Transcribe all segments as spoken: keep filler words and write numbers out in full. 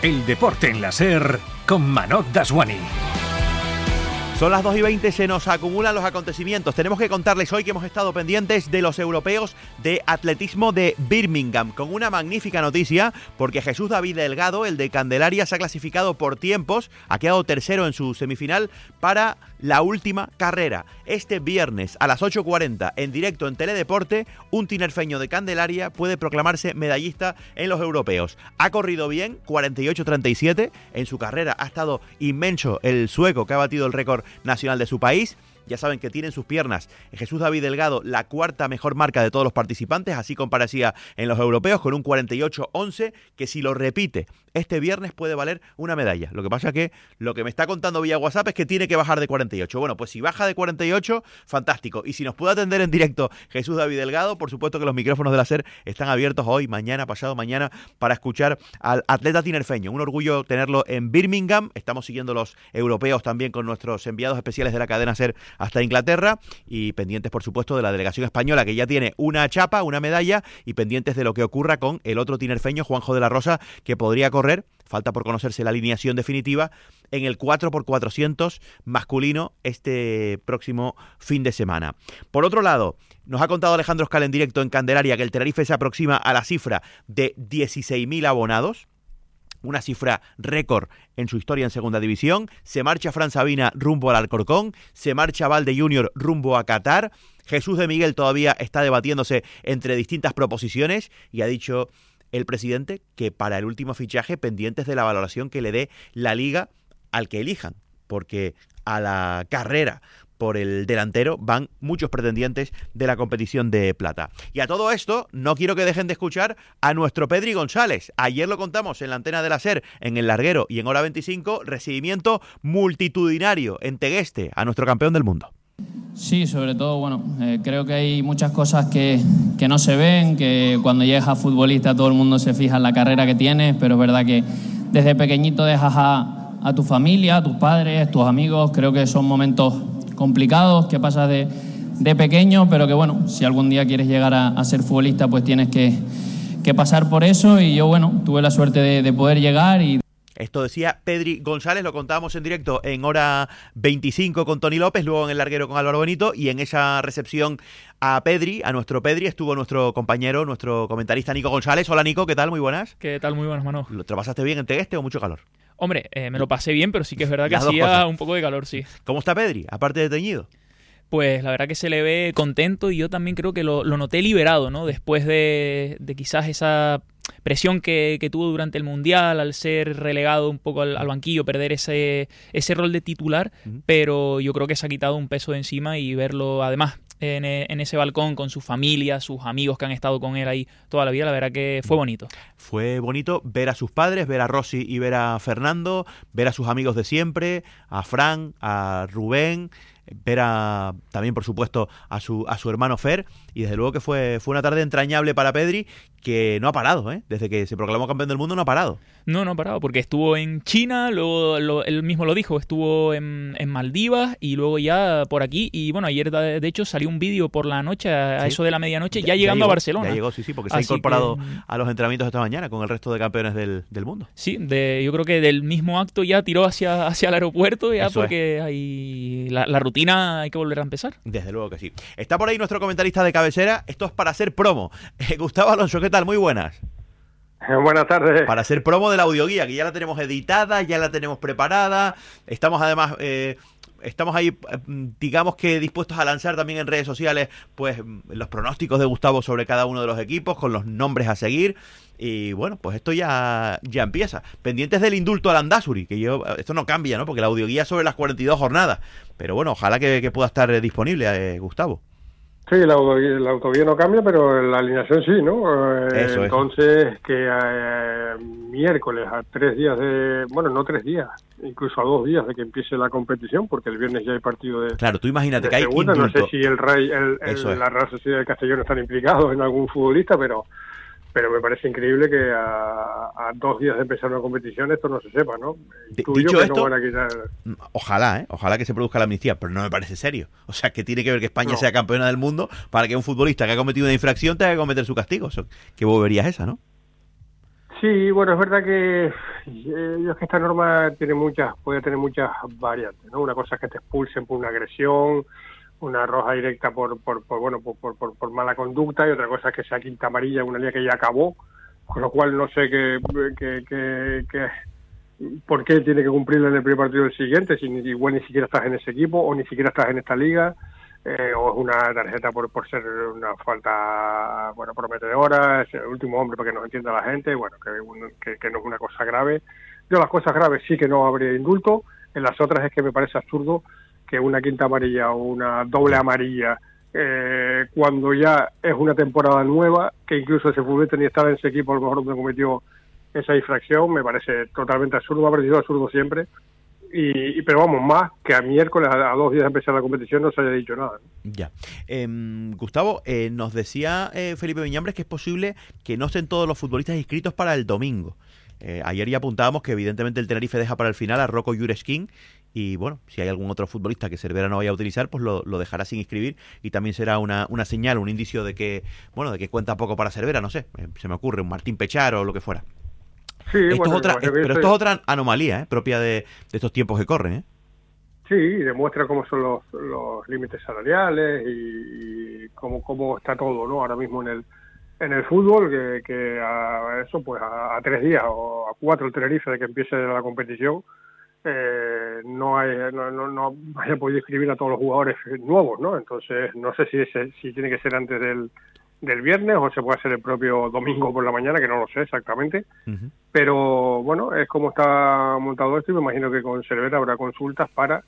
El deporte en la SER con Manoj Daswani. Son las dos y veinte, se nos acumulan los acontecimientos. Tenemos que contarles hoy que hemos estado pendientes de los europeos de atletismo de Birmingham, con una magnífica noticia, porque Jesús David Delgado, el de Candelaria, se ha clasificado por tiempos, ha quedado tercero en su semifinal para la última carrera. Este viernes a las ocho cuarenta, en directo en Teledeporte, un tinerfeño de Candelaria puede proclamarse medallista en los europeos. Ha corrido bien, cuarenta y ocho treinta y siete, en su carrera ha estado inmenso el sueco que ha batido el récord nacional de su país. Ya saben que tiene en sus piernas Jesús David Delgado la cuarta mejor marca de todos los participantes, así comparecía en los europeos con un cuarenta y ocho once, que si lo repite este viernes puede valer una medalla. Lo que pasa es que lo que me está contando vía WhatsApp es que tiene que bajar de cuarenta y ocho. Bueno, pues si baja de cuarenta y ocho, fantástico. Y si nos puede atender en directo Jesús David Delgado, por supuesto que los micrófonos de la SER están abiertos hoy, mañana, pasado mañana, para escuchar al atleta tinerfeño. Un orgullo tenerlo en Birmingham. Estamos siguiendo los europeos también con nuestros enviados especiales de la cadena SER hasta Inglaterra, y pendientes por supuesto de la delegación española, que ya tiene una chapa, una medalla, y pendientes de lo que ocurra con el otro tinerfeño, Juanjo de la Rosa, que podría correr, falta por conocerse la alineación definitiva, en el cuatro por cuatrocientos masculino este próximo fin de semana. Por otro lado, nos ha contado Alejandro Escal en directo en Candelaria que el Tenerife se aproxima a la cifra de dieciséis mil abonados, una cifra récord en su historia en segunda división. Se marcha Fran Sabina rumbo al Alcorcón, se marcha Valde Junior rumbo a Qatar. Jesús de Miguel todavía está debatiéndose entre distintas proposiciones, y ha dicho el presidente que para el último fichaje pendientes de la valoración que le dé la liga al que elijan, porque a la carrera por el delantero van muchos pretendientes de la competición de plata. Y a todo esto, no quiero que dejen de escuchar a nuestro Pedri González. Ayer lo contamos en la antena de la SER, en El Larguero y en Hora veinticinco, recibimiento multitudinario en Tegueste a nuestro campeón del mundo. Sí, sobre todo, bueno, eh, creo que hay muchas cosas que, que no se ven, que cuando llegas a futbolista todo el mundo se fija en la carrera que tienes, pero es verdad que desde pequeñito dejas a, a tu familia, a tus padres, tus amigos. Creo que son momentos complicados que pasas de, de pequeño, pero que bueno, si algún día quieres llegar a, a ser futbolista, pues tienes que, que pasar por eso, y yo, bueno, tuve la suerte de, de poder llegar. Y esto decía Pedri González, lo contábamos en directo en Hora veinticinco con Tony López, luego en El Larguero con Álvaro Benito, y en esa recepción a Pedri, a nuestro Pedri, estuvo nuestro compañero, nuestro comentarista Nico González. Hola Nico, ¿qué tal? Muy buenas. ¿Qué tal? Muy buenas, Manoj. ¿Lo pasaste bien en Tegueste o mucho calor? Hombre, eh, me lo pasé bien, pero sí que es verdad que hacía un poco de calor, sí. ¿Cómo está Pedri, aparte de teñido? Pues la verdad que se le ve contento, y yo también creo que lo, lo noté liberado, ¿no? Después de, de quizás esa presión que, que tuvo durante el Mundial al ser relegado un poco al, al banquillo, perder ese, ese rol de titular, uh-huh. Pero yo creo que se ha quitado un peso de encima, y verlo además en, en ese balcón con su familia, sus amigos que han estado con él ahí toda la vida, la verdad que fue bonito. Fue bonito ver a sus padres, ver a Rosy y ver a Fernando, ver a sus amigos de siempre, a Fran, a Rubén, ver a, también por supuesto a su a su hermano Fer, y desde luego que fue, fue una tarde entrañable para Pedri, que no ha parado, ¿eh? Desde que se proclamó campeón del mundo no ha parado. No, no ha parado, porque estuvo en China, luego lo, él mismo lo dijo, estuvo en, en Maldivas, y luego ya por aquí, y bueno, ayer de, de hecho salió un vídeo por la noche, a, sí. eso de la medianoche, ya, ya llegando ya llegó, a Barcelona. Ya llegó, sí, sí, porque se Así ha incorporado que, a los entrenamientos esta mañana con el resto de campeones del, del mundo. Sí, de, yo creo que del mismo acto ya tiró hacia, hacia el aeropuerto, ya eso porque es. hay la, la rutina hay que volver a empezar. Desde luego que sí. Está por ahí nuestro comentarista de cabecera. Esto es para hacer promo. Eh, Gustavo Alonso, ¿qué tal? Muy buenas. Buenas tardes. Para hacer promo de la audioguía, que ya la tenemos editada, ya la tenemos preparada. Estamos además, eh, estamos ahí, digamos que dispuestos a lanzar también en redes sociales, pues los pronósticos de Gustavo sobre cada uno de los equipos, con los nombres a seguir. Y bueno, pues esto ya, ya empieza. Pendientes del indulto al Andásuri, que yo, esto no cambia, ¿no? Porque la audioguía es sobre las cuarenta y dos jornadas. Pero bueno, ojalá que, que pueda estar disponible, eh, Gustavo. Sí, la autovía, la autovía no cambia, pero la alineación sí, ¿no? Eh, Eso es. Entonces, que eh, miércoles a tres días de... Bueno, no tres días, incluso a dos días de que empiece la competición, porque el viernes ya hay partido de... Claro, tú imagínate de que hay segunda. indulto. No sé si el Rey, el, el, la Real Sociedad de Castellón están implicados en algún futbolista, pero... Pero me parece increíble que a, a dos días de empezar una competición esto no se sepa, ¿no? Intuyo Dicho que esto, no van a quitar... ojalá, ¿eh? Ojalá que se produzca la amnistía, pero no me parece serio. O sea, que tiene que ver que España no. sea campeona del mundo para que un futbolista que ha cometido una infracción tenga que cometer su castigo. O sea, qué bobería es esa, ¿no? Sí, bueno, es verdad que yo es que esta norma tiene muchas, puede tener muchas variantes, ¿no? Una cosa es que te expulsen por una agresión, una roja directa por, por, por bueno, por, por, por, por mala conducta, y otra cosa es que sea quinta amarilla, una liga que ya acabó, con lo cual no sé qué, qué, qué, qué por qué tiene que cumplirla en el primer partido del siguiente, si ni, igual ni siquiera estás en ese equipo, o ni siquiera estás en esta liga, eh, o es una tarjeta por, por ser una falta, bueno, prometedora, es el último hombre para que nos entienda la gente, bueno, que, que, que no es una cosa grave. Yo las cosas graves sí que no habría indulto, en las otras es que me parece absurdo que una quinta amarilla o una doble amarilla, eh, cuando ya es una temporada nueva, que incluso ese futbolista ni estaba en ese equipo, a lo mejor donde cometió esa infracción, me parece totalmente absurdo, me ha parecido absurdo siempre, y, y pero vamos, más que a miércoles, a, a dos días de empezar la competición, no se haya dicho nada, ¿no? Ya. Eh, Gustavo, eh, nos decía eh, Felipe Viñambres que es posible que no estén todos los futbolistas inscritos para el domingo. Eh, ayer ya apuntábamos que evidentemente el Tenerife deja para el final a Rocco Jureskin, y bueno, si hay algún otro futbolista que Cervera no vaya a utilizar, pues lo, lo dejará sin inscribir, y también será una, una señal, un indicio de que, bueno, de que cuenta poco para Cervera, no sé, eh, se me ocurre, un Martín Pechar o lo que fuera. Sí, esto bueno, es otra, pero, pero esto es otra anomalía, ¿eh? propia de, de estos tiempos que corren, ¿eh? Sí, demuestra cómo son los, los límites salariales y, y cómo, cómo está todo, ¿no? Ahora mismo en el en el fútbol, que, que a eso, pues a, a tres días o a cuatro el Tenerife de que empiece la competición, eh, no hay no, no, no haya podido inscribir a todos los jugadores nuevos, ¿no? Entonces, no sé si ese, si tiene que ser antes del del viernes o se puede hacer el propio domingo por la mañana, que no lo sé exactamente, uh-huh. Pero bueno, es como está montado esto, y me imagino que con Cervera habrá consultas para,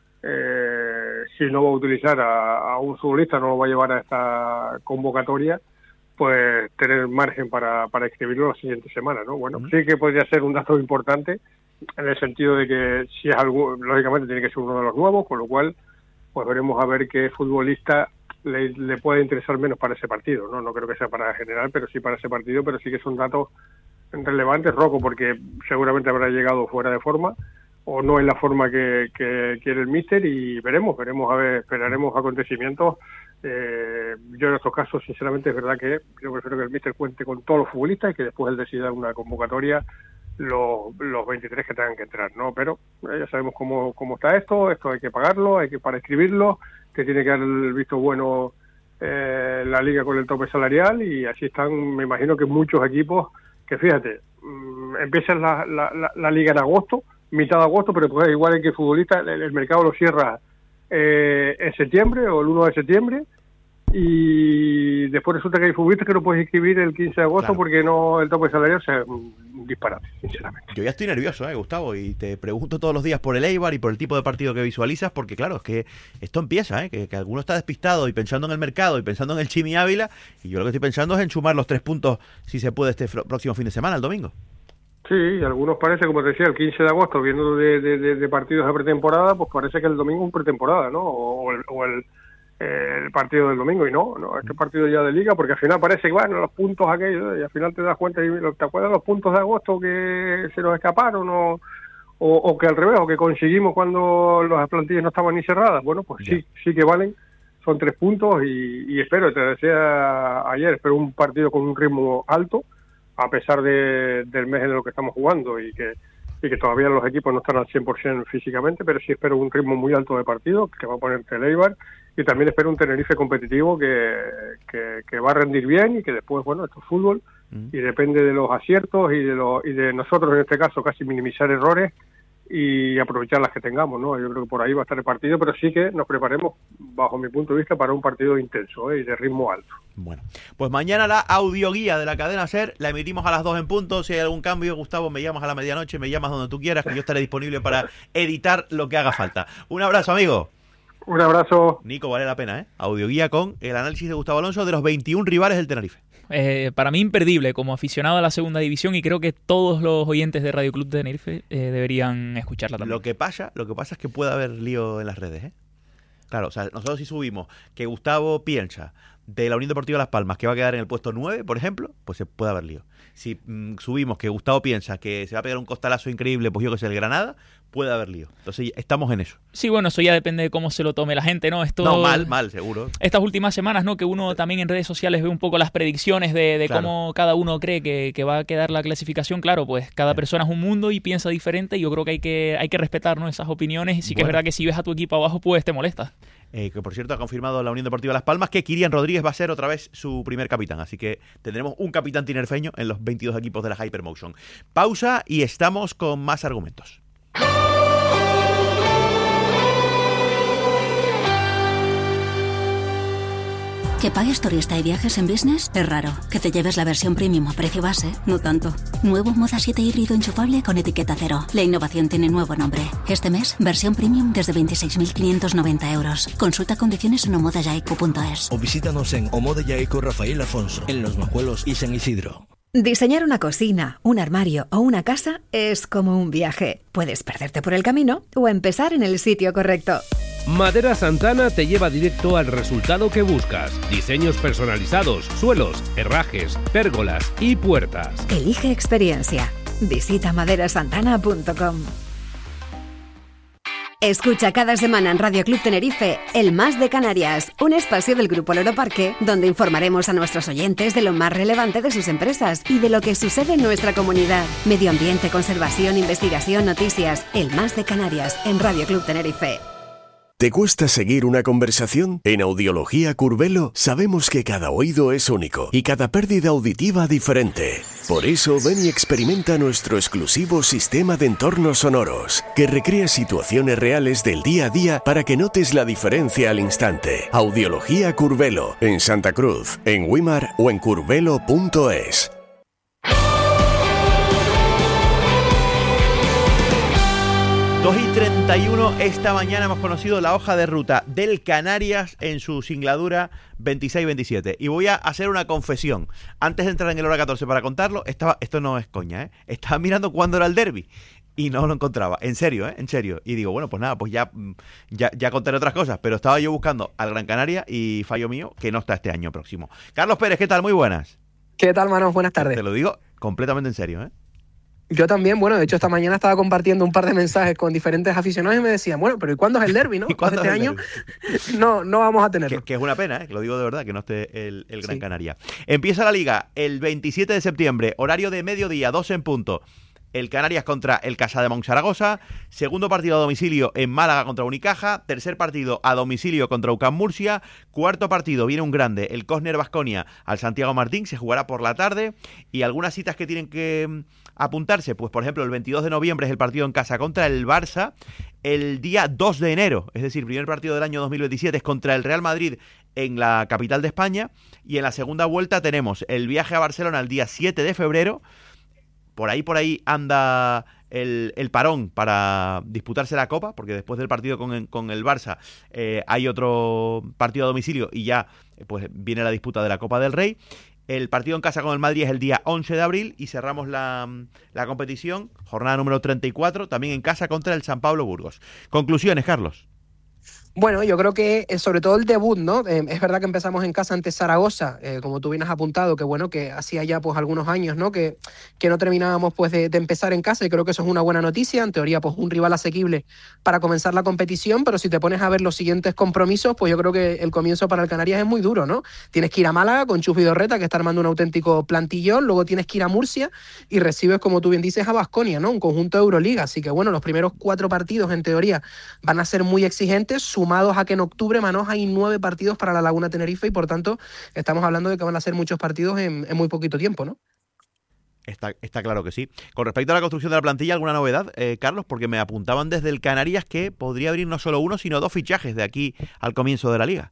eh, si no va a utilizar a, a un futbolista, no lo va a llevar a esta convocatoria, pues tener margen para, para escribirlo la siguiente semana, ¿no? Bueno, uh-huh. Sí que podría ser un dato importante, en el sentido de que si es algo, lógicamente tiene que ser uno de los nuevos, con lo cual pues veremos a ver qué futbolista Le, le puede interesar menos para ese partido, ¿no? No creo que sea para general, pero sí para ese partido, pero sí que son datos relevantes. Rocco, porque seguramente habrá llegado fuera de forma, o no en la forma que, que quiere el míster, y veremos, veremos a ver, esperaremos acontecimientos. Eh, yo en estos casos, sinceramente, es verdad que yo prefiero que el míster cuente con todos los futbolistas y que después él decida una convocatoria los, los veintitrés que tengan que entrar, ¿no? Pero eh, ya sabemos cómo, cómo está esto, esto hay que pagarlo, hay que para escribirlo, que tiene que dar el visto bueno eh, la liga con el tope salarial, y así están, me imagino que muchos equipos que, fíjate, mmm, empiezan la, la, la, la liga en agosto, mitad de agosto, pero pues igual hay que futbolista, el, el mercado lo cierra eh, en septiembre o el uno de septiembre, y después resulta que hay futbolistas que no puedes inscribir el quince de agosto, claro, porque no el tope salarial, o sea, un disparate, sinceramente. Yo ya estoy nervioso, eh, Gustavo, y te pregunto todos los días por el Eibar y por el tipo de partido que visualizas, porque claro, es que esto empieza, eh, que, que alguno está despistado y pensando en el mercado y pensando en el Chimi Ávila, y yo lo que estoy pensando es en sumar los tres puntos, si se puede, este próximo fin de semana, el domingo. Sí, algunos parece, como te decía, el quince de agosto, viendo de, de, de, de partidos de pretemporada, pues parece que el domingo es pretemporada, ¿no? O el, o el el partido del domingo, y no, no, este partido ya de liga, porque al final parece que, bueno, los puntos aquellos, y al final te das cuenta, y te acuerdas los puntos de agosto que se nos escaparon, o, o, o que al revés, o que conseguimos cuando las plantillas no estaban ni cerradas. Bueno, pues yeah. sí, sí que valen, son tres puntos, y, y espero, te decía ayer, espero un partido con un ritmo alto, a pesar de, del mes en el que estamos jugando, y que y que todavía los equipos no están al cien por ciento físicamente, pero sí espero un ritmo muy alto de partido, que va a poner el Eibar, y también espero un Tenerife competitivo que, que, que va a rendir bien, y que después, bueno, esto es fútbol, mm. y depende de los aciertos y de los, y de nosotros en este caso casi minimizar errores y aprovechar las que tengamos, ¿no? Yo creo que por ahí va a estar el partido, pero sí que nos preparemos, bajo mi punto de vista, para un partido intenso, ¿eh? Y de ritmo alto. Bueno, pues mañana la audioguía de la cadena SER la emitimos a las dos en punto. Si hay algún cambio, Gustavo, me llamas a la medianoche, me llamas donde tú quieras, que yo estaré disponible para editar lo que haga falta. Un abrazo, amigo. Un abrazo. Nico, vale la pena, ¿eh? Audioguía con el análisis de Gustavo Alonso de los veintiún rivales del Tenerife. Eh, para mí imperdible como aficionado a la segunda división, y creo que todos los oyentes de Radio Club de Tenerife eh, deberían escucharla también. Lo que pasa, lo que pasa es que puede haber lío en las redes, ¿eh? Claro, o sea, nosotros si subimos que Gustavo piensa de la Unión Deportiva Las Palmas que va a quedar en el puesto nueve, por ejemplo, pues se puede haber lío. Si mmm, subimos que Gustavo piensa que se va a pegar un costalazo increíble, pues yo que sé, el Granada, puede haber lío. Entonces estamos en eso. Sí, bueno, eso ya depende de cómo se lo tome la gente, ¿no? Esto, no, mal, mal, seguro. Estas últimas semanas, ¿no? Que uno también en redes sociales ve un poco las predicciones de, de claro. cómo cada uno cree que, que va a quedar la clasificación. Claro, pues cada sí. persona es un mundo y piensa diferente y yo creo que hay que, hay que respetar, ¿no? esas opiniones. Y sí que bueno. es verdad que si ves a tu equipo abajo, pues te molesta. Eh, que por cierto ha confirmado la Unión Deportiva Las Palmas que Kirian Rodríguez va a ser otra vez su primer capitán, así que tendremos un capitán tinerfeño en los veintidós equipos de la Hypermotion. Pausa y estamos con más argumentos. Que pagues turista y viajes en business es raro. Que te lleves la versión premium a precio base, no tanto. Nuevo Moda siete híbrido enchufable con etiqueta cero. La innovación tiene nuevo nombre. Este mes, versión premium desde veintiséis mil quinientos noventa euros. Consulta condiciones en omodayaico punto es. O visítanos en Omodayaico Rafael Afonso, en Los Majuelos y San Isidro. Diseñar una cocina, un armario o una casa es como un viaje. Puedes perderte por el camino o empezar en el sitio correcto. Madera Santana te lleva directo al resultado que buscas. Diseños personalizados, suelos, herrajes, pérgolas y puertas. Elige experiencia. Visita madera santana punto com. Escucha cada semana en Radio Club Tenerife El Más de Canarias, un espacio del Grupo Loro Parque donde informaremos a nuestros oyentes de lo más relevante de sus empresas y de lo que sucede en nuestra comunidad. Medio ambiente, conservación, investigación, noticias. El Más de Canarias en Radio Club Tenerife. ¿Te cuesta seguir una conversación? En Audiología Curvelo sabemos que cada oído es único y cada pérdida auditiva diferente. Por eso ven y experimenta nuestro exclusivo sistema de entornos sonoros, que recrea situaciones reales del día a día para que notes la diferencia al instante. Audiología Curvelo, en Santa Cruz, en Wimar o en curvelo punto es. dos y treinta y uno, esta mañana hemos conocido la hoja de ruta del Canarias en su singladura veintiséis veintisiete. Y voy a hacer una confesión. Antes de entrar en el hora catorce para contarlo, estaba, esto no es coña, ¿eh? Estaba mirando cuándo era el derbi y no lo encontraba. En serio, ¿eh? En serio. Y digo, bueno, pues nada, pues ya, ya, ya contaré otras cosas. Pero estaba yo buscando al Gran Canaria y fallo mío, que no está este año próximo. Carlos Pérez, ¿qué tal? Muy buenas. ¿Qué tal, Manos? Buenas tardes. Te lo digo completamente en serio, ¿eh? Yo también, bueno, de hecho esta mañana estaba compartiendo un par de mensajes con diferentes aficionados y me decían, bueno, pero ¿y cuándo es el derbi, no? ¿Y cuándo este es el año derbi? no, no vamos a tenerlo. Que, que es una pena, ¿eh? Que lo digo de verdad, que no esté el, el Gran Sí. Canaria. Empieza la Liga el veintisiete de septiembre, horario de mediodía, dos en punto. El Canarias contra el Casa de Monzaragoza. Segundo partido a domicilio en Málaga contra Unicaja. Tercer partido a domicilio contra U C A M Murcia. Cuarto partido, viene un grande, el Cosner Baskonia al Santiago Martín. Se jugará por la tarde. Y algunas citas que tienen que mm, apuntarse. Pues por ejemplo, el veintidós de noviembre es el partido en casa contra el Barça. El día dos de enero, es decir, primer partido del año dos mil veintisiete, es contra el Real Madrid en la capital de España. Y en la segunda vuelta tenemos el viaje a Barcelona el día siete de febrero. Por ahí, por ahí anda el, el parón para disputarse la Copa, porque después del partido con el, con el Barça eh, hay otro partido a domicilio y ya pues viene la disputa de la Copa del Rey. El partido en casa con el Madrid es el día once de abril y cerramos la, la competición, jornada número treinta y cuatro, también en casa contra el San Pablo Burgos. Conclusiones, Carlos. Bueno, yo creo que eh, sobre todo el debut, ¿no? Eh, es verdad que empezamos en casa ante Zaragoza, eh, como tú bien has apuntado, que bueno, que hacía ya pues algunos años, ¿no? Que, que no terminábamos pues de, de empezar en casa y creo que eso es una buena noticia. En teoría, pues un rival asequible para comenzar la competición, pero si te pones a ver los siguientes compromisos, pues yo creo que el comienzo para el Canarias es muy duro, ¿no? Tienes que ir a Málaga con Chus Vidorreta, que está armando un auténtico plantillón, luego tienes que ir a Murcia y recibes, como tú bien dices, a Baskonia, ¿no? Un conjunto de Euroliga, así que bueno, los primeros cuatro partidos en teoría van a ser muy exigentes, sumados a que en octubre, Manos, hay nueve partidos para la Laguna Tenerife y por tanto estamos hablando de que van a ser muchos partidos en, en muy poquito tiempo, ¿no? Está, está claro que sí. Con respecto a la construcción de la plantilla, ¿alguna novedad, eh, Carlos? Porque me apuntaban desde el Canarias que podría abrir no solo uno, sino dos fichajes de aquí al comienzo de la Liga.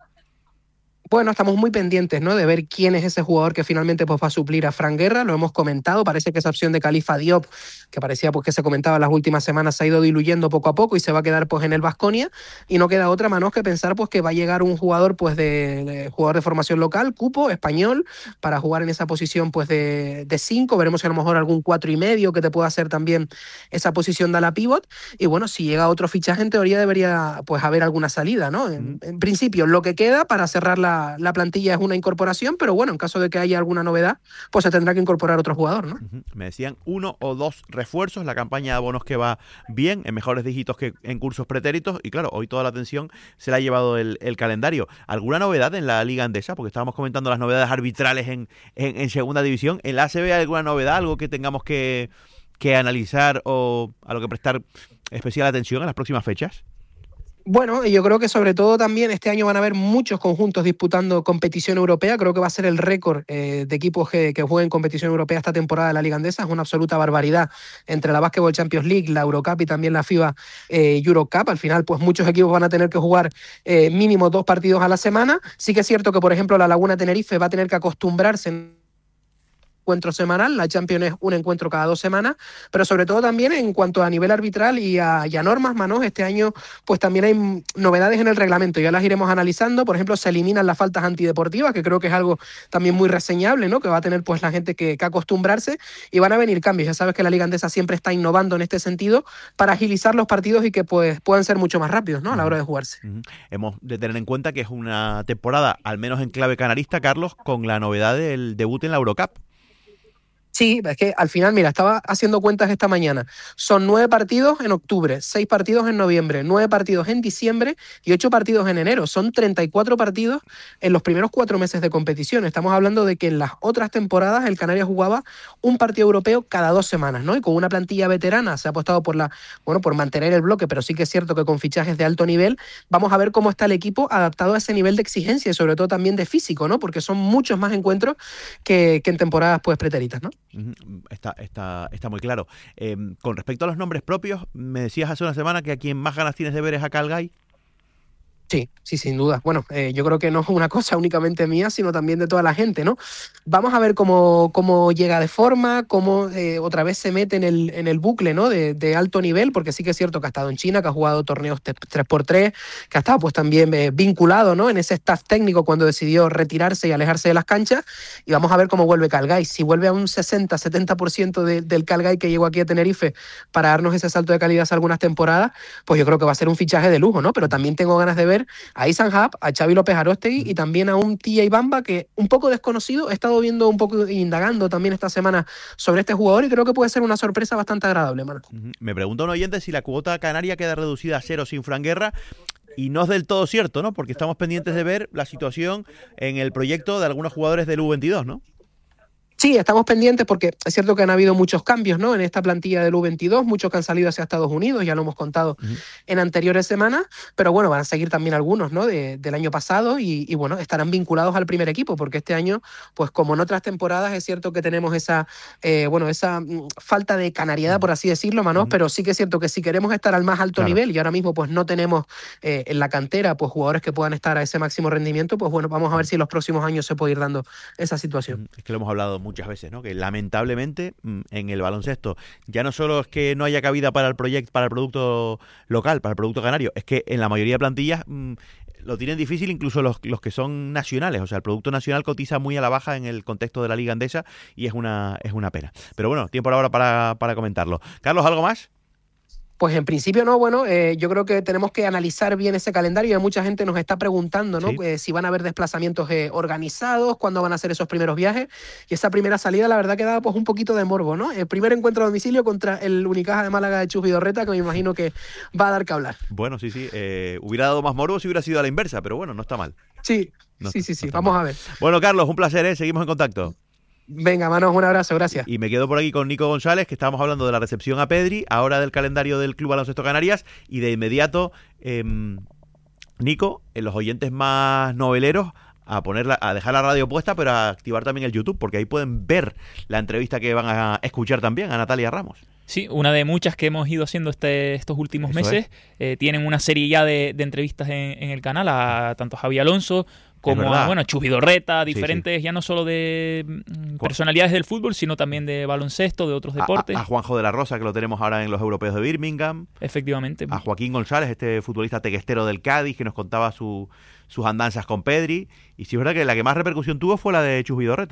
Bueno, estamos muy pendientes, ¿no? De ver quién es ese jugador que finalmente pues, va a suplir a Fran Guerra. Lo hemos comentado, parece que esa opción de Khalifa Diop, que parecía pues, que se comentaba en las últimas semanas, se ha ido diluyendo poco a poco y se va a quedar pues, en el Baskonia. Y no queda otra, Manos, que pensar pues, que va a llegar un jugador pues, de, de jugador de formación local, cupo, español, para jugar en esa posición pues, de, de cinco. Veremos si a lo mejor algún cuatro y medio que te pueda hacer también esa posición de la pivot. Y bueno, si llega otro fichaje, en teoría debería pues, haber alguna salida, ¿no? En, en principio, lo que queda para cerrar la la, la plantilla es una incorporación, pero bueno, en caso de que haya alguna novedad, pues se tendrá que incorporar otro jugador, ¿no? Uh-huh. Me decían uno o dos refuerzos, la campaña de abonos que va bien, en mejores dígitos que en cursos pretéritos, y claro, hoy toda la atención se la ha llevado el, el calendario. ¿Alguna novedad en la Liga Endesa? Porque estábamos comentando las novedades arbitrales en, en, en segunda división. ¿En la A C B hay alguna novedad, algo que tengamos que, que analizar o a lo que prestar especial atención en las próximas fechas? Bueno, yo creo que sobre todo también este año van a haber muchos conjuntos disputando competición europea. Creo que va a ser el récord eh, de equipos que, que jueguen competición europea esta temporada de la Liga Endesa. Es una absoluta barbaridad entre la Basketball Champions League, la Eurocup y también la FIBA eh, Eurocup. Al final, pues muchos equipos van a tener que jugar eh, mínimo dos partidos a la semana. Sí que es cierto que, por ejemplo, la Laguna Tenerife va a tener que acostumbrarse en encuentro semanal, la Champions es un encuentro cada dos semanas, pero sobre todo también en cuanto a nivel arbitral y a, y a normas, Manos, este año pues también hay novedades en el reglamento, ya las iremos analizando. Por ejemplo, se eliminan las faltas antideportivas, que creo que es algo también muy reseñable, ¿no? Que va a tener pues la gente que, que acostumbrarse, y van a venir cambios. Ya sabes que la Liga Endesa siempre está innovando en este sentido para agilizar los partidos y que pues puedan ser mucho más rápidos, ¿no? A la hora de jugarse. Uh-huh. Hemos de tener en cuenta que es una temporada, al menos en clave canarista, Carlos, con la novedad del debut en la Eurocup. Sí, es que al final, mira, estaba haciendo cuentas esta mañana. Son nueve partidos en octubre, seis partidos en noviembre, nueve partidos en diciembre y ocho partidos en enero. Son treinta y cuatro partidos en los primeros cuatro meses de competición. Estamos hablando de que en las otras temporadas el Canarias jugaba un partido europeo cada dos semanas, ¿no? Y con una plantilla veterana se ha apostado por la, bueno, por mantener el bloque, pero sí que es cierto que con fichajes de alto nivel vamos a ver cómo está el equipo adaptado a ese nivel de exigencia y sobre todo también de físico, ¿no? Porque son muchos más encuentros que, que en temporadas pues pretéritas, ¿no? Está, está, está muy claro. Eh, con respecto a los nombres propios, me decías hace una semana que a quien más ganas tienes de ver es a Calgay. Sí, sí, sin duda. Bueno, eh, yo creo que no es una cosa únicamente mía, sino también de toda la gente, ¿no? Vamos a ver cómo, cómo llega de forma, cómo eh, otra vez se mete en el, en el bucle, ¿no? De, de alto nivel, porque sí que es cierto que ha estado en China, que ha jugado torneos tres por tres, que ha estado pues también eh, vinculado, ¿no? En ese staff técnico cuando decidió retirarse y alejarse de las canchas, y vamos a ver cómo vuelve Calgay. Si vuelve a un sesenta, setenta por ciento de, del Calgay que llegó aquí a Tenerife para darnos ese salto de calidad hace algunas temporadas, pues yo creo que va a ser un fichaje de lujo, ¿no? Pero también tengo ganas de ver a Isan Hub, a Xavi López Aróstegui y también a un T J Bamba que un poco desconocido, he estado viendo un poco, indagando también esta semana sobre este jugador y creo que puede ser una sorpresa bastante agradable, Marco. Uh-huh. Me pregunta un oyente si la cuota canaria queda reducida a cero sin Fran Guerra, y no es del todo cierto, ¿no? Porque estamos pendientes de ver la situación en el proyecto de algunos jugadores del U veintidós, ¿no? Sí, estamos pendientes porque es cierto que han habido muchos cambios, ¿no? En esta plantilla del U veintidós, muchos que han salido hacia Estados Unidos, ya lo hemos contado uh-huh. en anteriores semanas, pero bueno, van a seguir también algunos, ¿no? De, del año pasado y, y bueno, estarán vinculados al primer equipo, porque este año, pues como en otras temporadas, es cierto que tenemos esa, eh, bueno, esa mm, falta de canariedad, por así decirlo, Manos, uh-huh. pero sí que es cierto que si queremos estar al más alto claro. nivel y ahora mismo pues no tenemos eh, en la cantera pues jugadores que puedan estar a ese máximo rendimiento, pues bueno, vamos a ver si en los próximos años se puede ir dando esa situación. Es que lo hemos hablado muchas veces, ¿no? Que lamentablemente en el baloncesto ya no solo es que no haya cabida para el proyecto, para el producto local, para el producto canario, es que en la mayoría de plantillas mmm, lo tienen difícil incluso los, los que son nacionales. O sea, el producto nacional cotiza muy a la baja en el contexto de la Liga Endesa y es una, es una pena. Pero bueno, tiempo ahora para, para comentarlo. Carlos, ¿algo más? Pues en principio no, bueno, eh, yo creo que tenemos que analizar bien ese calendario y mucha gente nos está preguntando, ¿no? Sí. Eh, si van a haber desplazamientos eh, organizados, cuándo van a ser esos primeros viajes, y esa primera salida la verdad que daba pues un poquito de morbo, ¿no? El primer encuentro a domicilio contra el Unicaja de Málaga de Chus Vidorreta, que me imagino que va a dar que hablar. Bueno, sí, sí, eh, hubiera dado más morbo si hubiera sido a la inversa, pero bueno, no está mal. Sí, no, sí, sí, sí, no vamos mal. a ver. Bueno, Carlos, un placer, ¿eh? Seguimos en contacto. Venga, Manos, un abrazo, gracias. Y me quedo por aquí con Nico González, que estábamos hablando de la recepción a Pedri, ahora del calendario del Club Baloncesto Canarias, y de inmediato, eh, Nico, en los oyentes más noveleros, a ponerla, a dejar la radio puesta, pero a activar también el YouTube, porque ahí pueden ver la entrevista que van a escuchar también a Natalia Ramos. Sí, una de muchas que hemos ido haciendo este, estos últimos Eso meses. Eh, tienen una serie ya de, de entrevistas en, en el canal a tanto a Javi Alonso como a, bueno, a Chus Vidorreta, diferentes, sí, sí. ya no solo de personalidades del fútbol, sino también de baloncesto, de otros deportes. A, a, a Juanjo de la Rosa, que lo tenemos ahora en los europeos de Birmingham. Efectivamente. A Joaquín González, este futbolista tequestero del Cádiz, que nos contaba su, sus andanzas con Pedri. Y sí es verdad que la que más repercusión tuvo fue la de Chus Vidorreta, ¿eh?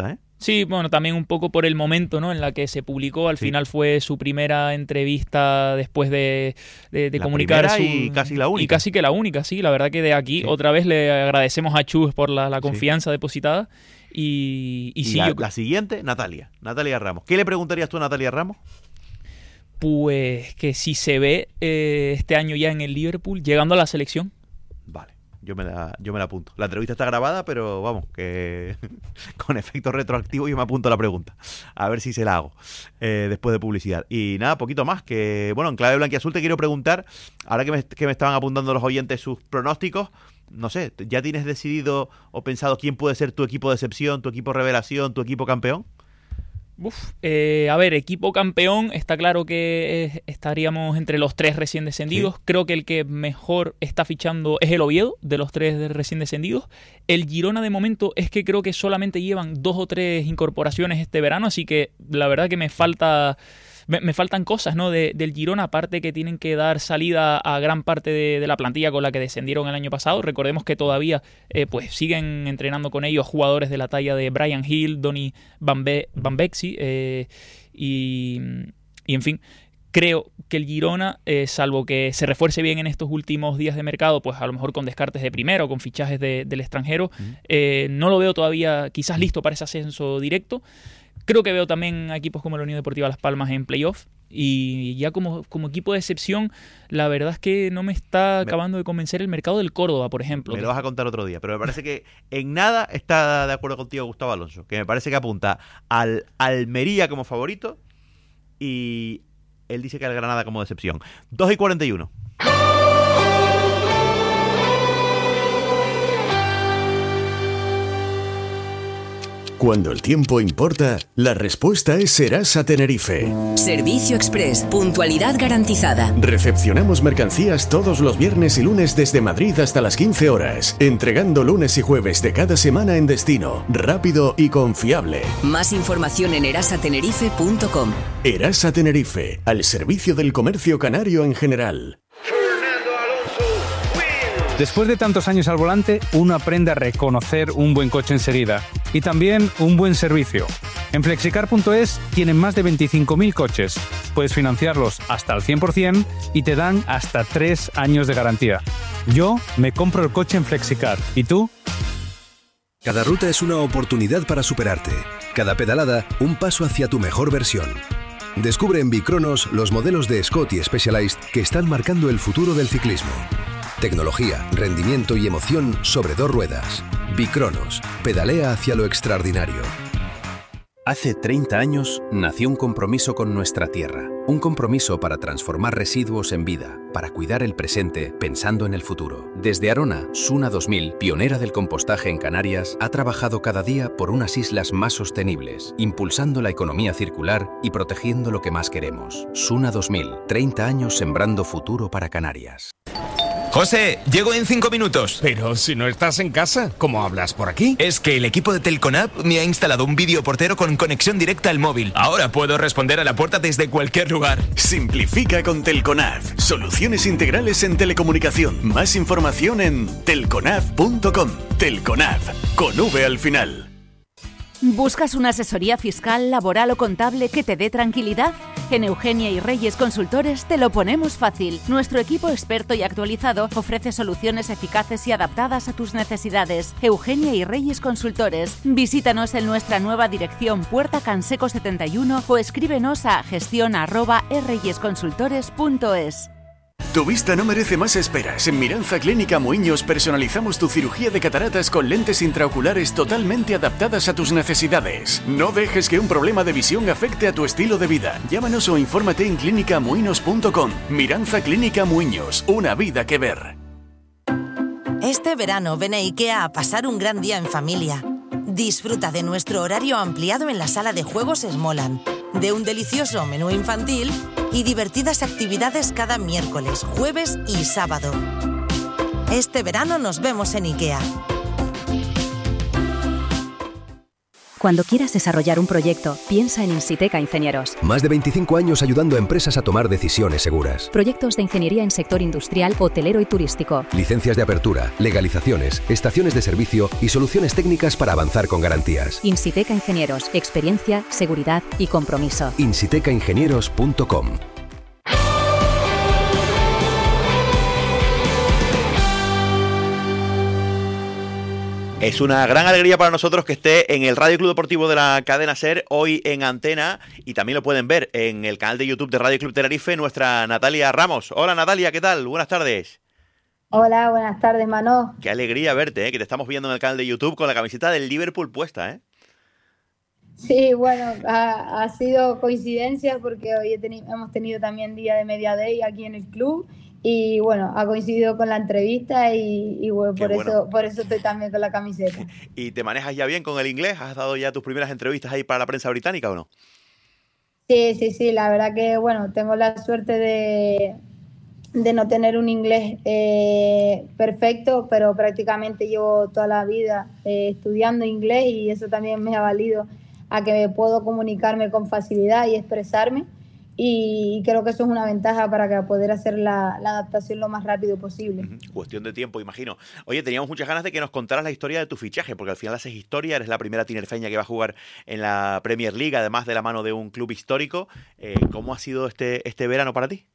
Sí, bueno, también un poco por el momento, ¿no?, en la que se publicó. Al sí. final fue su primera entrevista después de, de, de la comunicar su, y casi la única. Y casi que la única, sí. La verdad que de aquí sí. otra vez le agradecemos a Chus por la, la confianza sí. depositada. Y, y, y sí, la, yo... la siguiente, Natalia. Natalia Ramos. ¿Qué le preguntarías tú a Natalia Ramos? Pues que si se ve eh, este año ya en el Liverpool llegando a la selección. Vale, yo me la, yo me la apunto. La entrevista está grabada, pero vamos, que con efecto retroactivo yo me apunto la pregunta. A ver si se la hago eh, después de publicidad. Y nada, poquito más, que bueno, en clave blanquiazul te quiero preguntar, ahora que me, que me estaban apuntando los oyentes sus pronósticos, no sé, ¿ya tienes decidido o pensado quién puede ser tu equipo de excepción, tu equipo revelación, tu equipo campeón? Uf, eh, a ver, equipo campeón, está claro que eh, estaríamos entre los tres recién descendidos. Sí. Creo que el que mejor está fichando es el Oviedo, de los tres de recién descendidos. El Girona, de momento, es que creo que solamente llevan dos o tres incorporaciones este verano, así que la verdad que me falta... Me, me faltan cosas, ¿no?, de, del Girona, aparte que tienen que dar salida a gran parte de, de la plantilla con la que descendieron el año pasado. Recordemos que todavía eh, pues siguen entrenando con ellos jugadores de la talla de Brian Hill, Donny Van, Be- Van Bexy eh, y, y en fin... Creo que el Girona, eh, salvo que se refuerce bien en estos últimos días de mercado, pues a lo mejor con descartes de primero, con fichajes de, del extranjero, uh-huh. eh, no lo veo todavía quizás listo para ese ascenso directo. Creo que veo también a equipos como la Unión Deportiva Las Palmas en playoff. Y ya como, como equipo de excepción, la verdad es que no me está acabando de convencer el mercado del Córdoba, por ejemplo. Me lo vas a contar otro día, pero me parece que en nada está de acuerdo contigo Gustavo Alonso, que me parece que apunta al Almería como favorito y... Él dice que el Granada como decepción. dos y cuarenta y uno. Cuando el tiempo importa, la respuesta es Serasa Tenerife. Servicio Express. Puntualidad garantizada. Recepcionamos mercancías todos los viernes y lunes desde Madrid hasta las quince horas, entregando lunes y jueves de cada semana en destino, rápido y confiable. Más información en erasa tenerife punto com. Erasa Tenerife, al servicio del comercio canario en general. Después de tantos años al volante, uno aprende a reconocer un buen coche enseguida y también un buen servicio. En flexicar punto es tienen más de veinticinco mil coches. Puedes financiarlos hasta al cien por ciento y te dan hasta tres años de garantía. Yo me compro el coche en Flexicar. ¿Y tú? Cada ruta es una oportunidad para superarte. Cada pedalada, un paso hacia tu mejor versión. Descubre en Bicronos los modelos de Scott y Specialized que están marcando el futuro del ciclismo. Tecnología, rendimiento y emoción sobre dos ruedas. Bicronos. Pedalea hacia lo extraordinario. Hace treinta años nació un compromiso con nuestra tierra. Un compromiso para transformar residuos en vida, para cuidar el presente pensando en el futuro. Desde Arona, Suna dos mil, pionera del compostaje en Canarias, ha trabajado cada día por unas islas más sostenibles, impulsando la economía circular y protegiendo lo que más queremos. Suna dos mil, treinta años sembrando futuro para Canarias. José, llego en cinco minutos. Pero si no estás en casa, ¿cómo hablas por aquí? Es que el equipo de Telconab me ha instalado un videoportero con conexión directa al móvil. Ahora puedo responder a la puerta desde cualquier lugar. Simplifica con Telconab. Soluciones integrales en telecomunicación. Más información en telconab punto com. Telconab, con V al final. ¿Buscas una asesoría fiscal, laboral o contable que te dé tranquilidad? En Eugenia y Reyes Consultores te lo ponemos fácil. Nuestro equipo experto y actualizado ofrece soluciones eficaces y adaptadas a tus necesidades. Eugenia y Reyes Consultores. Visítanos en nuestra nueva dirección Puerta Canseco setenta y uno o escríbenos a gestión arroba erreyesconsultores punto es. Tu vista no merece más esperas. En Miranza Clínica Muiños personalizamos tu cirugía de cataratas con lentes intraoculares totalmente adaptadas a tus necesidades. No dejes que un problema de visión afecte a tu estilo de vida. Llámanos o infórmate en clínica muinos punto com. Miranza Clínica Muiños, una vida que ver. Este verano ven a IKEA a pasar un gran día en familia. Disfruta de nuestro horario ampliado en la sala de juegos Smolan, de un delicioso menú infantil y divertidas actividades cada miércoles, jueves y sábado. Este verano nos vemos en IKEA. Cuando quieras desarrollar un proyecto, piensa en Insiteca Ingenieros. Más de veinticinco años ayudando a empresas a tomar decisiones seguras. Proyectos de ingeniería en sector industrial, hotelero y turístico. Licencias de apertura, legalizaciones, estaciones de servicio y soluciones técnicas para avanzar con garantías. Insiteca Ingenieros. Experiencia, seguridad y compromiso. insiteca ingenieros punto com. Es una gran alegría para nosotros que esté en el Radio Club Deportivo de la cadena SER, hoy en antena, y también lo pueden ver en el canal de YouTube de Radio Club Tenerife, nuestra Natalia Ramos. Hola Natalia, ¿qué tal? Buenas tardes. Hola, buenas tardes, Mano. Qué alegría verte, ¿eh? Que te estamos viendo en el canal de YouTube con la camiseta del Liverpool puesta, ¿eh? Sí, bueno, ha, ha sido coincidencia porque hoy he teni- hemos tenido también día de Media Day aquí en el club. Y bueno, ha coincidido con la entrevista y, y bueno, por bueno. eso por eso estoy también con la camiseta. ¿Y te manejas ya bien con el inglés? ¿Has dado ya tus primeras entrevistas ahí para la prensa británica o no? Sí, sí, sí, la verdad que bueno, tengo la suerte de, de no tener un inglés eh, perfecto, pero prácticamente llevo toda la vida eh, estudiando inglés y eso también me ha valido a que puedo comunicarme con facilidad y expresarme. Y creo que eso es una ventaja para que poder hacer la, la adaptación lo más rápido posible. Uh-huh. Cuestión de tiempo, imagino. Oye, teníamos muchas ganas de que nos contaras la historia de tu fichaje, porque al final haces historia, eres la primera tinerfeña que va a jugar en la Premier League, además de la mano de un club histórico. Eh, ¿Cómo ha sido este, este verano para ti?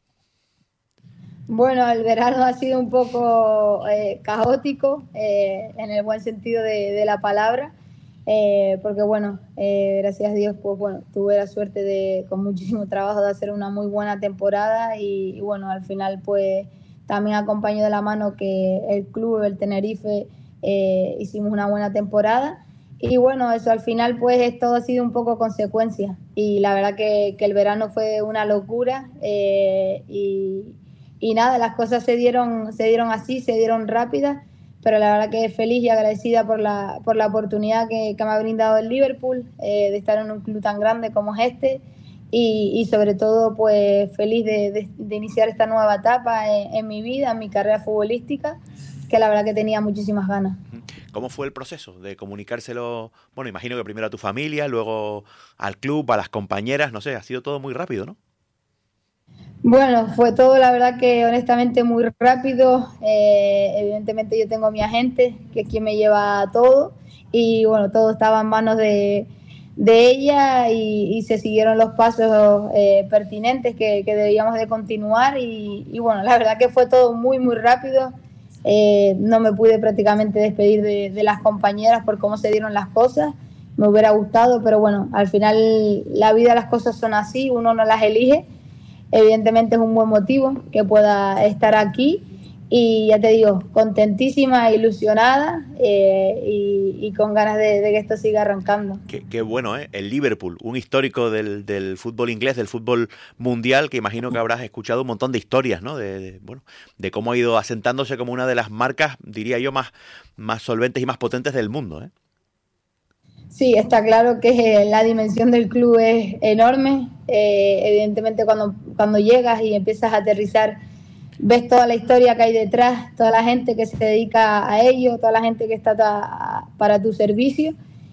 Bueno, el verano ha sido un poco eh, caótico, eh, en el buen sentido de, de la palabra. Eh, porque bueno, eh, gracias a Dios, pues bueno, tuve la suerte de, con muchísimo trabajo, de hacer una muy buena temporada y, y bueno, al final pues también acompañó de la mano que el club, el Tenerife, eh, hicimos una buena temporada y bueno, eso al final pues todo ha sido un poco consecuencia y la verdad que, que el verano fue una locura eh, y, y nada, las cosas se dieron, se dieron así, se dieron rápidas. Pero la verdad que feliz y agradecida por la, por la oportunidad que, que me ha brindado el Liverpool, eh, de estar en un club tan grande como es este y, y sobre todo pues feliz de, de, de iniciar esta nueva etapa en, en mi vida, en mi carrera futbolística, que la verdad que tenía muchísimas ganas. ¿Cómo fue el proceso de comunicárselo? Bueno, imagino que primero a tu familia, luego al club, a las compañeras, no sé, ha sido todo muy rápido, ¿no? Bueno, fue todo la verdad que honestamente muy rápido, eh, evidentemente yo tengo a mi agente, que es quien me lleva todo, y bueno, todo estaba en manos de, de ella y, y se siguieron los pasos eh, pertinentes que, que debíamos de continuar y, y bueno, la verdad que fue todo muy muy rápido, eh, no me pude prácticamente despedir de, de las compañeras por cómo se dieron las cosas, me hubiera gustado, pero bueno, al final la vida, las cosas son así, uno no las elige. Evidentemente es un buen motivo que pueda estar aquí y ya te digo, contentísima, ilusionada eh, y, y con ganas de, de que esto siga arrancando. Qué, qué bueno, ¿eh? El Liverpool, un histórico del, del fútbol inglés, del fútbol mundial, que imagino que habrás escuchado un montón de historias, ¿no? De, de, bueno, de cómo ha ido asentándose como una de las marcas, diría yo, más, más solventes y más potentes del mundo, ¿eh? Sí, está claro que la dimensión del club es enorme. Eh, evidentemente cuando, cuando llegas y empiezas a aterrizar, ves toda la historia que hay detrás, toda la gente que se dedica a ello, toda la gente que está ta, para tu servicio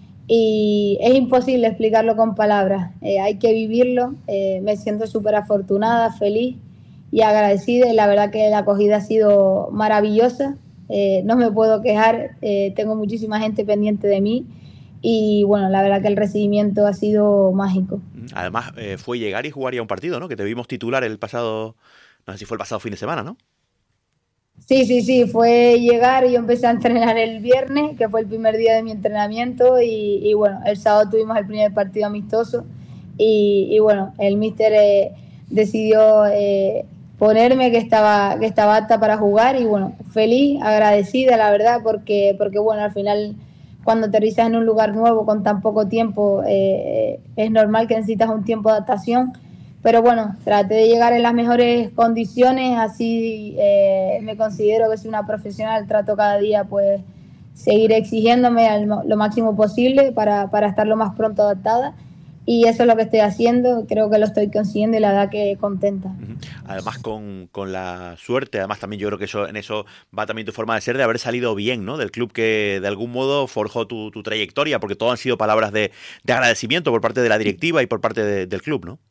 y es imposible explicarlo con palabras. Eh, hay que vivirlo. Eh, me siento súper afortunada, feliz y agradecida y la verdad que la acogida ha sido maravillosa. Eh, no me puedo quejar, eh, tengo muchísima gente pendiente de mí. Y bueno, la verdad que el recibimiento ha sido mágico. Además, eh, fue llegar y jugar ya un partido, ¿no? Que te vimos titular el pasado, no sé si fue el pasado fin de semana, ¿no? Sí, sí, sí, fue llegar y yo empecé a entrenar el viernes, que fue el primer día de mi entrenamiento. Y, y bueno, el sábado tuvimos el primer partido amistoso. Y, y bueno, el míster eh, decidió eh, ponerme que estaba, que estaba apta para jugar. Y bueno, feliz, agradecida, la verdad, porque, porque bueno, al final, cuando aterrizas en un lugar nuevo con tan poco tiempo, eh, es normal que necesitas un tiempo de adaptación. Pero bueno, traté de llegar en las mejores condiciones, así eh, me considero que soy una profesional, trato cada día pues seguir exigiéndome al, lo máximo posible para, para estar lo más pronto adaptada. y eso es lo que estoy haciendo, creo que lo estoy consiguiendo y la verdad que contenta. Además con, con la suerte, además también yo creo que eso en eso va también tu forma de ser, de haber salido bien, ¿no? Del club que de algún modo forjó tu, tu trayectoria, porque todo han sido palabras de, de agradecimiento por parte de la directiva y por parte de, del club, ¿no?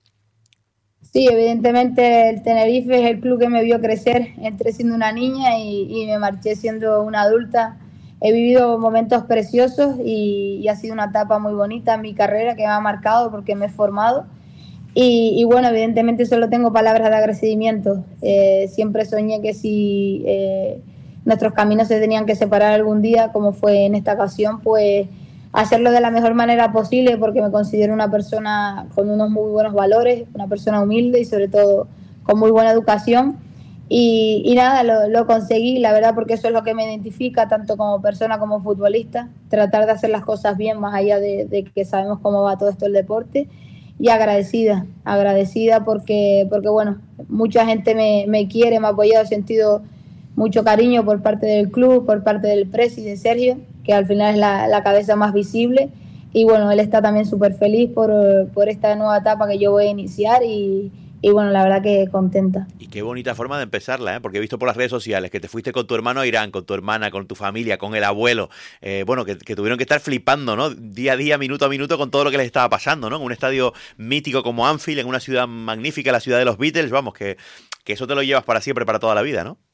Sí, evidentemente el Tenerife es el club que me vio crecer. Entré siendo una niña y, y me marché siendo una adulta. He vivido momentos preciosos y, y ha sido una etapa muy bonita en mi carrera que me ha marcado porque me he formado. Y, y bueno, evidentemente solo tengo palabras de agradecimiento. Eh, siempre soñé que si eh, nuestros caminos se tenían que separar algún día, como fue en esta ocasión, pues hacerlo de la mejor manera posible, porque me considero una persona con unos muy buenos valores, una persona humilde y sobre todo con muy buena educación. Y, y nada, lo, lo conseguí, la verdad, porque eso es lo que me identifica tanto como persona como futbolista, tratar de hacer las cosas bien más allá de, de que sabemos cómo va todo esto el deporte. Y agradecida, agradecida porque, porque bueno, mucha gente me, me quiere, me ha apoyado, he sentido mucho cariño por parte del club, por parte del presi, de Sergio, que al final es la, la cabeza más visible. Y bueno, él está también súper feliz por, por esta nueva etapa que yo voy a iniciar y, y bueno, la verdad que contenta. Y qué bonita forma de empezarla, ¿eh? Porque he visto por las redes sociales que te fuiste con tu hermano a Irán, con tu hermana, con tu familia, con el abuelo, eh, bueno, que, que tuvieron que estar flipando, ¿no? Día a día, minuto a minuto, con todo lo que les estaba pasando, ¿no? En un estadio mítico como Anfield, en una ciudad magnífica, la ciudad de los Beatles, vamos, que, que eso te lo llevas para siempre, para toda la vida, ¿no?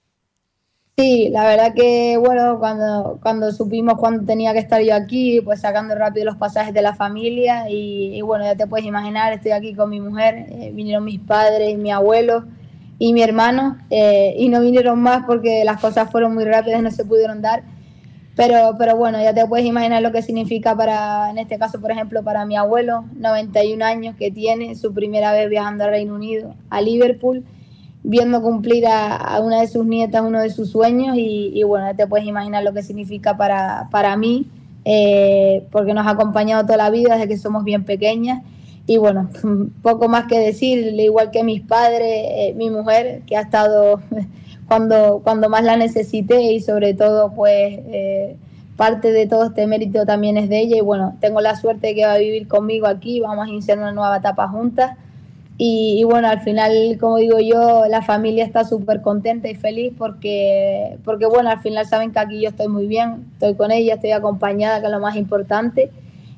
Sí, la verdad que, bueno, cuando, cuando supimos cuándo tenía que estar yo aquí, pues sacando rápido los pasajes de la familia y, y bueno, ya te puedes imaginar, estoy aquí con mi mujer, eh, vinieron mis padres, mi abuelo y mi hermano, eh, y no vinieron más porque las cosas fueron muy rápidas, no se pudieron dar, pero, pero bueno, ya te puedes imaginar lo que significa para, en este caso, por ejemplo, para mi abuelo, noventa y un años, que tiene su primera vez viajando al Reino Unido, a Liverpool, viendo cumplir a, a una de sus nietas uno de sus sueños y, y bueno, te puedes imaginar lo que significa para, para mí, eh, porque nos ha acompañado toda la vida desde que somos bien pequeñas y bueno, poco más que decir, igual que mis padres, eh, mi mujer, que ha estado cuando, cuando más la necesité y sobre todo pues eh, parte de todo este mérito también es de ella y bueno, tengo la suerte de que va a vivir conmigo aquí, vamos a iniciar una nueva etapa juntas. Y, y bueno, al final, como digo yo, la familia está súper contenta y feliz porque, porque, bueno, al final saben que aquí yo estoy muy bien, estoy con ella, estoy acompañada, que es lo más importante.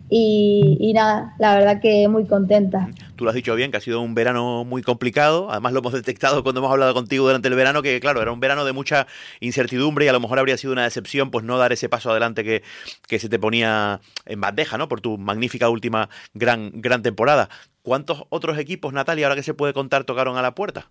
Y, y nada, la verdad que muy contenta. Tú lo has dicho bien, que ha sido un verano muy complicado, además lo hemos detectado cuando hemos hablado contigo durante el verano, que claro, era un verano de mucha incertidumbre y a lo mejor habría sido una decepción pues no dar ese paso adelante que, que se te ponía en bandeja, ¿no? Por tu magnífica última gran, gran temporada. ¿Cuántos otros equipos, Natalia, ahora que se puede contar, tocaron a la puerta?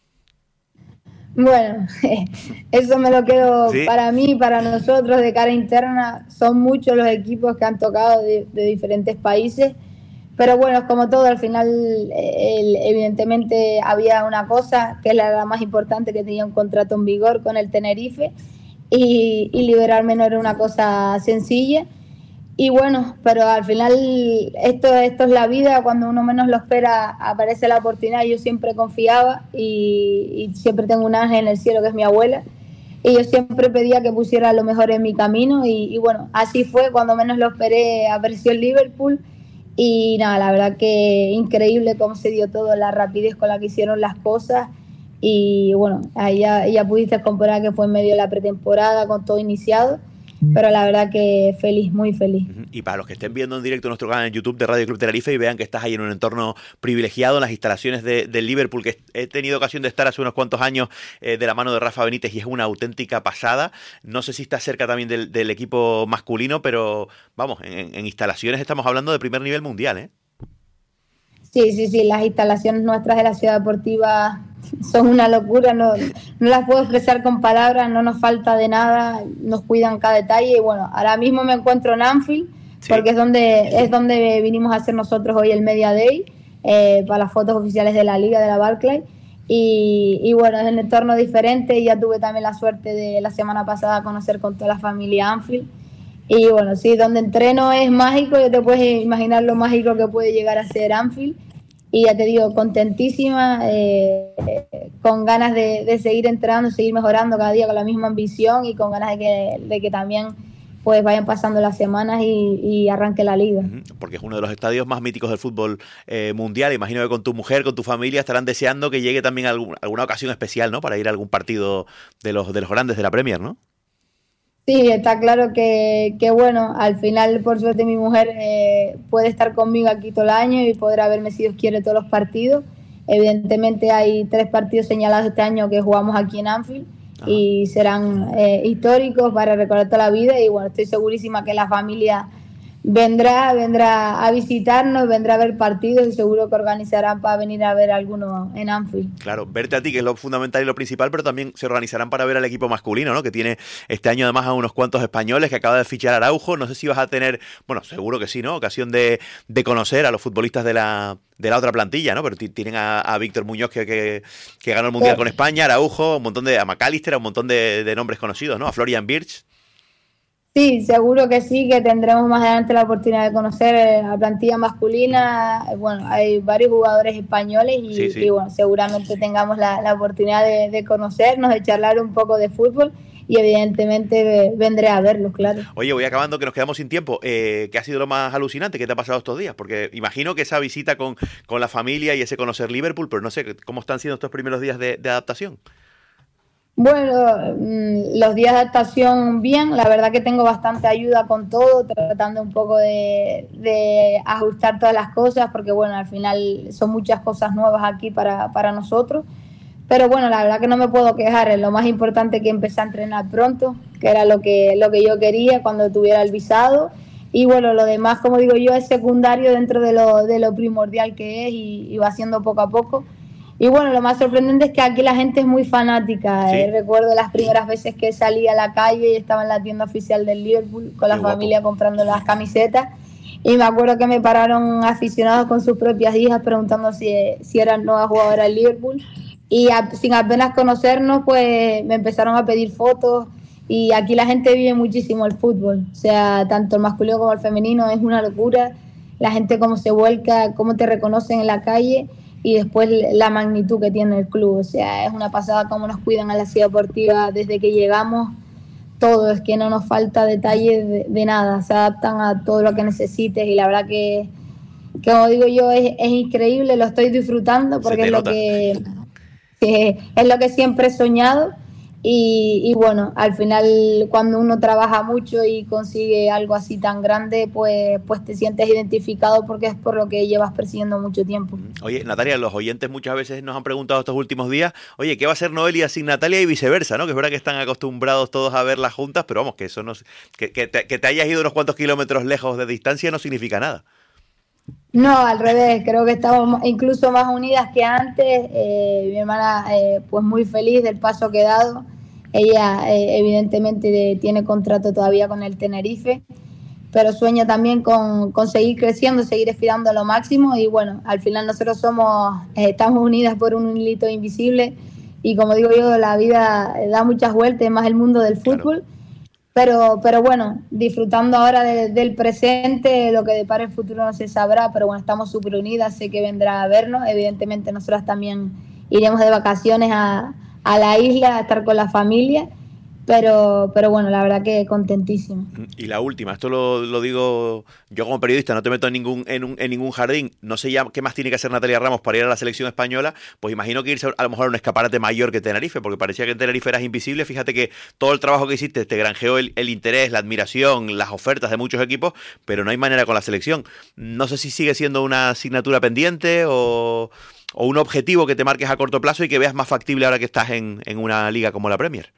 Bueno, eso me lo quedo ¿Sí? para mí, para nosotros de cara interna. Son muchos los equipos que han tocado de, de diferentes países, pero bueno, como todo, al final el, evidentemente había una cosa que era la más importante, que tenía un contrato en vigor con el Tenerife y, y liberarme no era una cosa sencilla. Y bueno, pero al final esto, esto es la vida, cuando uno menos lo espera aparece la oportunidad. Yo siempre confiaba y, y siempre tengo un ángel en el cielo que es mi abuela y yo siempre pedía que pusiera lo mejor en mi camino y, y bueno, así fue, cuando menos lo esperé apareció el Liverpool y nada, la verdad que increíble cómo se dio todo, la rapidez con la que hicieron las cosas y bueno, ahí ya, ya pudiste comprobar que fue en medio de la pretemporada con todo iniciado. Pero la verdad que feliz, muy feliz. Y para los que estén viendo en directo nuestro canal en YouTube de Radio Club Tenerife y vean que estás ahí en un entorno privilegiado, en las instalaciones de, del Liverpool, que he tenido ocasión de estar hace unos cuantos años eh, de la mano de Rafa Benítez y es una auténtica pasada. No sé si estás cerca también del, del equipo masculino, pero vamos, en, en instalaciones estamos hablando de primer nivel mundial, ¿eh? Sí, sí, sí, las instalaciones nuestras de la Ciudad Deportiva son una locura, no, no las puedo expresar con palabras, no nos falta de nada, nos cuidan cada detalle y bueno, ahora mismo me encuentro en Anfield, sí, porque es donde, es donde vinimos a hacer nosotros hoy el Media Day, eh, para las fotos oficiales de la Liga, de la Barclays, y, y bueno, es un entorno diferente y ya tuve también la suerte de la semana pasada conocer con toda la familia Anfield. Y bueno, sí, donde entreno es mágico, ya te puedes imaginar lo mágico que puede llegar a ser Anfield. Y ya te digo, contentísima, eh, con ganas de, de seguir entrenando, seguir mejorando cada día con la misma ambición y con ganas de que, de que también pues vayan pasando las semanas y, y arranque la liga. Porque es uno de los estadios más míticos del fútbol eh, mundial. Imagino que con tu mujer, con tu familia estarán deseando que llegue también algún, alguna ocasión especial, ¿no? Para ir a algún partido de los, de los grandes de la Premier, ¿no? Sí, está claro que, que bueno, al final por suerte mi mujer eh, puede estar conmigo aquí todo el año y podrá verme si Dios quiere todos los partidos. Evidentemente hay tres partidos señalados este año que jugamos aquí en Anfield. Ajá. Y serán eh, históricos para recordar toda la vida y bueno, estoy segurísima que la familia vendrá, vendrá a visitarnos, vendrá a ver partidos y seguro que organizarán para venir a ver alguno en Anfield. Claro, verte a ti que es lo fundamental y lo principal, pero también se organizarán para ver al equipo masculino, ¿no? Que tiene este año además a unos cuantos españoles, que acaba de fichar Araujo. No sé si vas a tener, bueno, seguro que sí, ¿no? Ocasión de, de conocer a los futbolistas de la de la otra plantilla, ¿no? Pero t- tienen a, a Víctor Muñoz que, que, que ganó el Mundial sí. con España, Araujo, un montón de, a McAllister, un montón de, de nombres conocidos, ¿no? A Florian Wirtz. Sí, seguro que sí, que tendremos más adelante la oportunidad de conocer la plantilla masculina. Bueno, hay varios jugadores españoles y, sí, sí. y bueno, seguramente tengamos la, la oportunidad de, de conocernos, de charlar un poco de fútbol y evidentemente vendré a verlos, claro. Oye, voy acabando que nos quedamos sin tiempo. Eh, ¿Qué ha sido lo más alucinante que te ha pasado estos días? Porque imagino que esa visita con, con la familia y ese conocer Liverpool, pero no sé, ¿cómo están siendo estos primeros días de, de adaptación? Bueno, los días de adaptación bien, la verdad que tengo bastante ayuda con todo, tratando un poco de, de ajustar todas las cosas, porque bueno, al final son muchas cosas nuevas aquí para, para nosotros, pero bueno, la verdad que no me puedo quejar, lo más importante es que empecé a entrenar pronto, que era lo que, lo que yo quería cuando tuviera el visado, y bueno, lo demás, como digo yo, es secundario dentro de lo, de lo primordial que es y, y va siendo poco a poco. Y bueno, lo más sorprendente es que aquí la gente es muy fanática. Sí. Eh, recuerdo las primeras veces que salí a la calle y estaba en la tienda oficial del Liverpool con la Qué familia guapo. comprando las camisetas. Y me acuerdo que me pararon aficionados con sus propias hijas preguntando si, si eran nuevas jugadoras del Liverpool. Y a, sin apenas conocernos, pues me empezaron a pedir fotos. Y aquí la gente vive muchísimo el fútbol. O sea, tanto el masculino como el femenino es una locura. La gente cómo se vuelca, cómo te reconocen en la calle. Y después la magnitud que tiene el club, o sea, es una pasada cómo nos cuidan a la ciudad deportiva desde que llegamos, todo, es que no nos falta detalle de, de nada, se adaptan a todo lo que necesites y la verdad que, que como digo yo, es, es increíble, lo estoy disfrutando porque es lo que, que es lo que siempre he soñado y, y bueno, al final cuando uno trabaja mucho y consigue algo así tan grande, pues, pues te sientes identificado porque es por lo que llevas persiguiendo mucho tiempo. Oye, Natalia, los oyentes muchas veces nos han preguntado estos últimos días, oye, ¿qué va a ser Noelia sin Natalia y viceversa, ¿no? Que es verdad que están acostumbrados todos a verlas juntas, pero vamos, que eso no, que, que, te, que te hayas ido unos cuantos kilómetros lejos de distancia no significa nada. No, al revés, creo que estamos incluso más unidas que antes. Eh, mi hermana, eh, pues muy feliz del paso que he dado. Ella, eh, evidentemente, de, tiene contrato todavía con el Tenerife, pero sueña también con, con seguir creciendo, seguir aspirando a lo máximo. Y bueno, al final nosotros somos, eh, estamos unidas por un hilito invisible. Y como digo yo, la vida da muchas vueltas, más el mundo del fútbol. Claro. Pero, pero bueno, disfrutando ahora de, del presente, lo que depara el futuro no se sabrá, pero bueno, estamos súper unidas, sé que vendrá a vernos, evidentemente nosotras también iremos de vacaciones a, a la isla, a estar con la familia, pero, pero bueno, la verdad que contentísimo. Y la última, esto lo, lo digo yo como periodista, no te meto en ningún, en, un, en ningún jardín, no sé ya qué más tiene que hacer Natalia Ramos para ir a la selección española, pues imagino que irse a lo mejor a un escaparate mayor que Tenerife, porque parecía que en Tenerife eras invisible, fíjate que todo el trabajo que hiciste te granjeó el, el interés, la admiración, las ofertas de muchos equipos, pero no hay manera con la selección. No sé si sigue siendo una asignatura pendiente o, o un objetivo que te marques a corto plazo y que veas más factible ahora que estás en, en una liga como la Premier.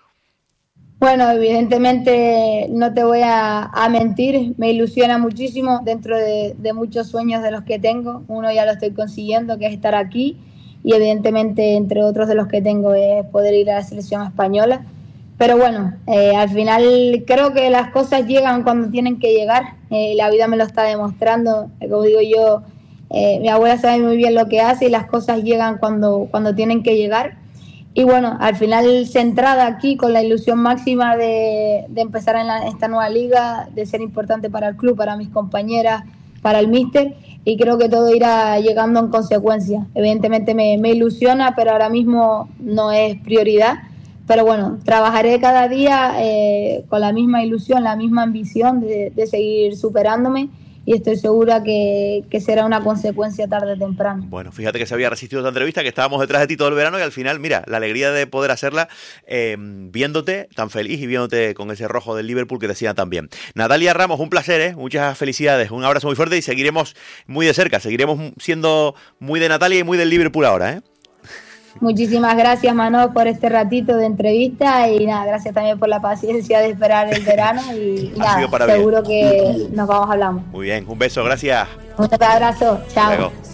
Bueno, evidentemente no te voy a, a mentir, me ilusiona muchísimo dentro de, de muchos sueños de los que tengo. Uno ya lo estoy consiguiendo, que es estar aquí, y evidentemente entre otros de los que tengo es poder ir a la selección española. Pero bueno, eh, al final creo que las cosas llegan cuando tienen que llegar, eh, la vida me lo está demostrando, como digo yo, eh, mi abuela sabe muy bien lo que hace y las cosas llegan cuando, cuando tienen que llegar. Y bueno, al final centrada aquí con la ilusión máxima de, de empezar en la, esta nueva liga, de ser importante para el club, para mis compañeras, para el míster, y creo que todo irá llegando en consecuencia. Evidentemente me, me ilusiona, pero ahora mismo no es prioridad, pero bueno, trabajaré cada día eh, con la misma ilusión, la misma ambición de, de seguir superándome, y estoy segura que, que será una consecuencia tarde o temprano. Bueno, fíjate que se había resistido esta entrevista, que estábamos detrás de ti todo el verano, y al final, mira, la alegría de poder hacerla eh, viéndote tan feliz y viéndote con ese rojo del Liverpool que te hacía tan bien. Natalia Ramos, un placer, ¿eh? Muchas felicidades, un abrazo muy fuerte, y seguiremos muy de cerca, seguiremos siendo muy de Natalia y muy del Liverpool ahora, ¿eh? Muchísimas gracias, Manolo, por este ratito de entrevista, y nada, gracias también por la paciencia de esperar el verano, y, y nada, seguro bien. que nos vamos hablando. Muy bien, un beso, gracias. Un abrazo, chao. Luego.